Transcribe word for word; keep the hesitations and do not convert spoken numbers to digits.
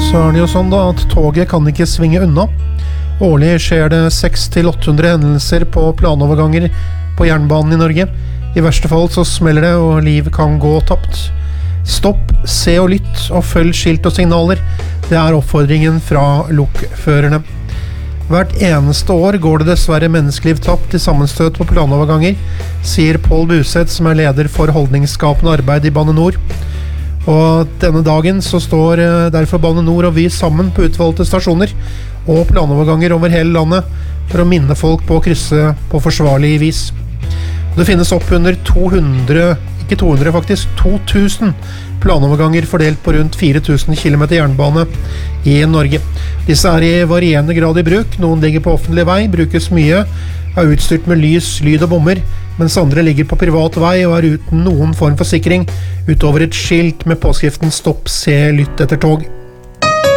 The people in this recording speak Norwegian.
så er det jo sånn da at toget kan ikke svinge unna. Årlig skjer det seks til åtte hundre hendelser på planoverganger på jernbanen i Norge. I verste fall så smeller det, og liv kan gå tapt. Stopp, se og lytt, og følg skilt og signaler. Det er oppfordringen fra lokførerne. Hvert eneste år går det dessverre menneskeliv tapt i sammenstøt på planoverganger, sier Pål Buseth, som er leder for holdningsskapende arbeid i Bane Nor. Og denne dagen så står derfor Bane Nor og Vy sammen på utvalgte stasjoner og planoverganger over hele landet for å minne folk på å krysse på forsvarlig vis. Det finnes opp under to hundre, ikke to hundre faktisk, to tusen planoverganger fordelt på rundt fire tusen kilometer jernbane i Norge. Disse er i varierende grad i bruk. Noen ligger på offentlig vei, brukes mye, er utstyrt med lys, lyd og bommer, mens andre ligger på privat vei og er uten noen form for sikring, utover et skilt med påskriften «Stopp, se, lytt etter tog».